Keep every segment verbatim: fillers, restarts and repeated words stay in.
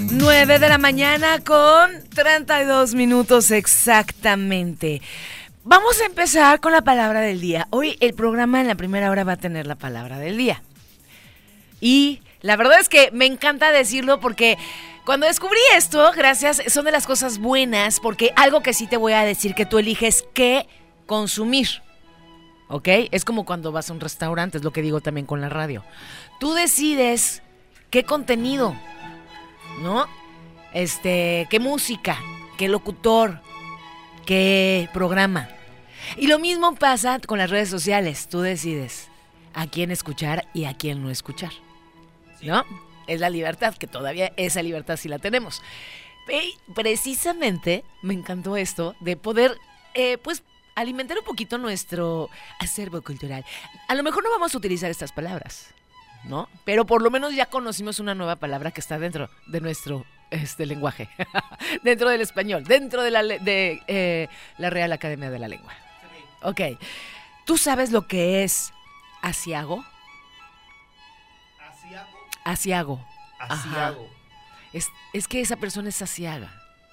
nueve de la mañana con treinta y dos minutos exactamente. Vamos a empezar con la palabra del día. Hoy el programa en la primera hora va a tener la palabra del día. Y la verdad es que me encanta decirlo porque cuando descubrí esto, gracias, son de las cosas buenas, porque algo que sí te voy a decir, que tú eliges qué consumir, ¿ok? Es como cuando vas a un restaurante, es lo que digo también con la radio. Tú decides qué contenido, ¿no? Este, qué música, qué locutor, qué programa. Y lo mismo pasa con las redes sociales. Tú decides a quién escuchar y a quién no escuchar, ¿no? Es la libertad, que todavía esa libertad sí la tenemos. Y precisamente me encantó esto de poder, eh, pues, alimentar un poquito nuestro acervo cultural. A lo mejor no vamos a utilizar estas palabras, ¿no? Pero por lo menos ya conocimos una nueva palabra que está dentro de nuestro este lenguaje, dentro del español, dentro de la de eh, la Real Academia de la Lengua. Sí. Ok, ¿tú sabes lo que es asiago? ¿Asiago? Asiago. Asiago. Es, es que esa persona es asiaga.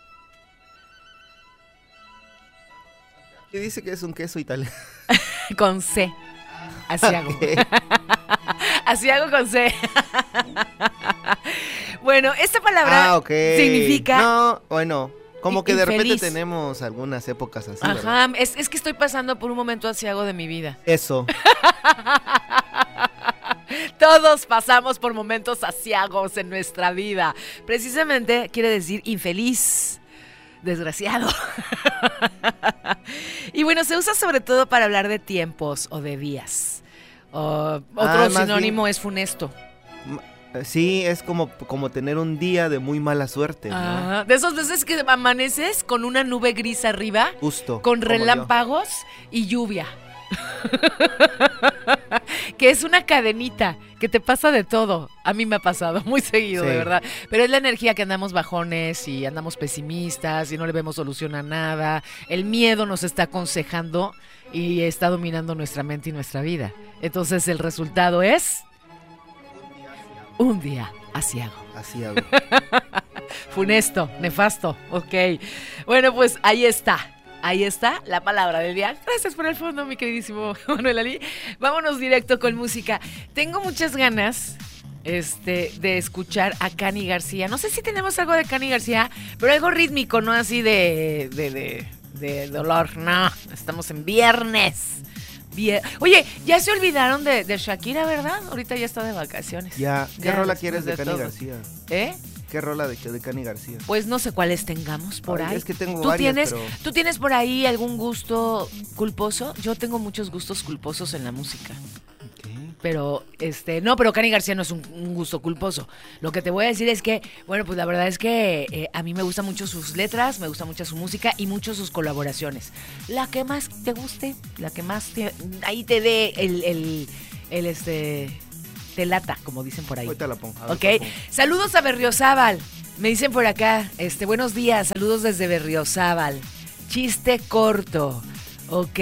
¿Qué dice que es un queso italiano? Con C. Asiago. Okay. Asiago con C. Bueno, esta palabra ah, okay. significa... No, bueno, como que infeliz. De repente tenemos algunas épocas así, Ajá, es, es que estoy pasando por un momento asiago de mi vida. Eso. Todos pasamos por momentos asiagos en nuestra vida. Precisamente quiere decir infeliz, desgraciado. Y bueno, se usa sobre todo para hablar de tiempos o de días. O, otro ah, sinónimo bien, es funesto. Sí, es como, como tener un día de muy mala suerte, ¿no? Ah, de esas veces que amaneces con una nube gris arriba. Justo. Con relámpagos y lluvia. Que es una cadenita que te pasa de todo. A mí me ha pasado muy seguido, sí. De verdad. Pero es la energía que andamos bajones y andamos pesimistas y no le vemos solución a nada. El miedo nos está aconsejando y está dominando nuestra mente y nuestra vida. Entonces el resultado es un día asiago. Asiago. Funesto, nefasto, ok. Bueno, pues ahí está. Ahí está la palabra del día. Gracias por el fondo, mi queridísimo Manuel Ali. Vámonos directo con música. Tengo muchas ganas este, de escuchar a Cani García. No sé si tenemos algo de Cani García, pero algo rítmico, no así de, de, de, de dolor. No, estamos en viernes. Vier... Oye, ya se olvidaron de, de Shakira, ¿verdad? Ahorita ya está de vacaciones. Ya. ¿Qué ya rola quieres de, de Cani todo. García? ¿Eh? ¿Qué rola de, de Cani García? Pues no sé cuáles tengamos por Ay, ahí. Es que tengo ¿Tú varias, tienes, pero... ¿Tú tienes por ahí algún gusto culposo? Yo tengo muchos gustos culposos en la música. Okay. Pero, este, no, pero Cani García no es un, un gusto culposo. Lo que te voy a decir es que, bueno, pues la verdad es que eh, a mí me gustan mucho sus letras, me gusta mucho su música y mucho sus colaboraciones. La que más te guste, la que más te, ahí te dé el, el, el, este, te lata, como dicen por ahí. Ahorita la pongo. Ok, la pongo. Saludos a Berriozábal. Me dicen por acá, este, buenos días, saludos desde Berriozábal. Chiste corto. Ok.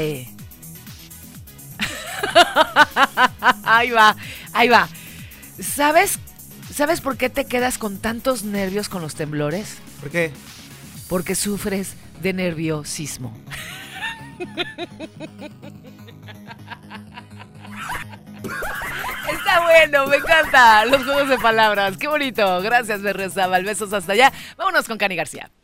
Ahí va, ahí va. ¿Sabes, ¿Sabes por qué te quedas con tantos nervios con los temblores? ¿Por qué? Porque sufres de nerviosismo. Está bueno, me encanta los juegos de palabras. Qué bonito. Gracias, Berriozábal. Besos hasta allá. Vámonos con Cani García.